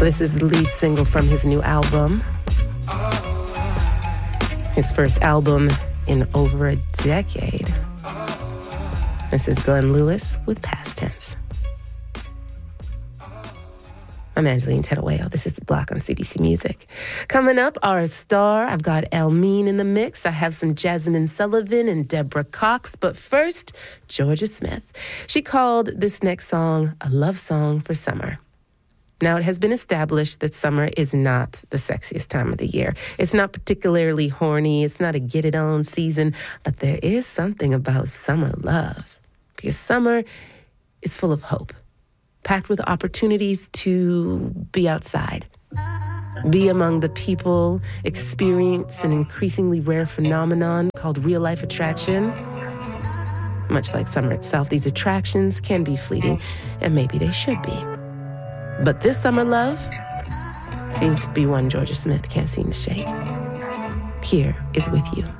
This is the lead single from his new album. His first album in over a decade. This is Glenn Lewis with Past Tense. I'm Angeline Terueo. This is The Block on CBC Music. Coming up, our star, I've got Elmine in the mix. I have some Jasmine Sullivan and Deborah Cox. But first, Georgia Smith. She called this next song a love song for summer. Now, it has been established that summer is not the sexiest time of the year. It's not particularly horny. It's not a get-it-on season. But there is something about summer love. Because summer is full of hope, packed with opportunities to be outside, be among the people, experience an increasingly rare phenomenon called real-life attraction. Much like summer itself, these attractions can be fleeting, and maybe they should be. But this summer love seems to be one Georgia Smith can't seem to shake. Here is With You.